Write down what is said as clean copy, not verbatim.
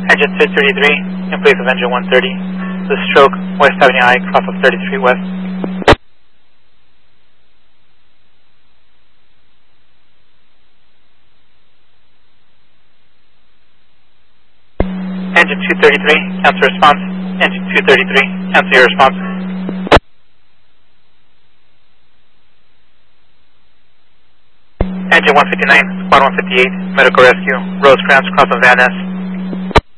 Engine 233, in place of engine 130. The stroke, West Avenue I, cross of 30th Street West. Engine 233, answer response. Engine 233, answer your response. Engine 159, squad 158, medical rescue, Rosecrans, cross of Van Ness.